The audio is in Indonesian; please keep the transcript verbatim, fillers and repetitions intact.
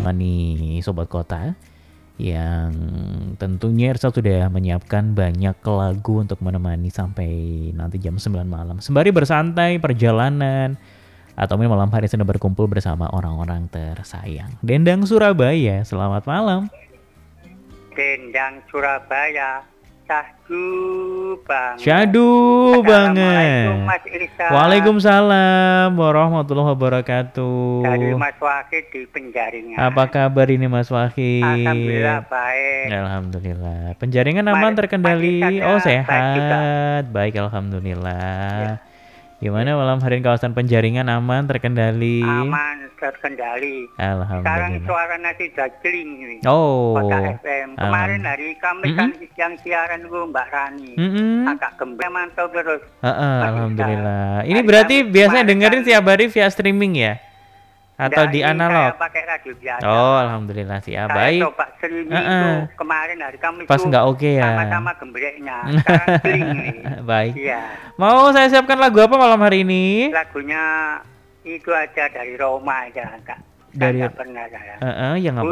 nih Sobat Kota, yang tentunya Irsa sudah menyiapkan banyak lagu untuk menemani sampai nanti jam sembilan malam. Sembari bersantai perjalanan atau malam hari sedang berkumpul bersama orang-orang tersayang. Dendang Surabaya, selamat malam. Dendang Surabaya, syahdu banget. Syahdu banget. Assalamualaikum Mas Irsa. Waalaikumsalam warahmatullahi wabarakatuh. Dari Mas Wahid di Penjaringan. Apa kabar ini Mas Wahid? Alhamdulillah baik. Alhamdulillah. Penjaringan aman, terkendali? Oh sehat. Baik, alhamdulillah. Ya. Gimana malam hari ini kawasan Penjaringan aman, terkendali? Aman, terkendali. Alhamdulillah. Sekarang suara nasi jajling ini. Oh. Kota F M. Kemarin hari Kamis kan mm-hmm. yang siaran gue Mbak Rani. Mm-hmm. Agak gembira mantau terus. Uh-uh, alhamdulillah. Ini berarti biasanya dengerin tiap hari via streaming ya? Atau nah, di analog? Saya pakai radio biasa. Oh, alhamdulillah siap. Baik. Saya coba streaming uh-uh. itu kemarin hari Kamis. Pas nggak oke okay ya? Sama-sama gembiranya. Sekarang bling nih. Baik. Iya. Mau saya siapkan lagu apa malam hari ini? Lagunya itu aja dari Roma aja, Kak. Dari Saya pernah saya. Uh-uh, yang apa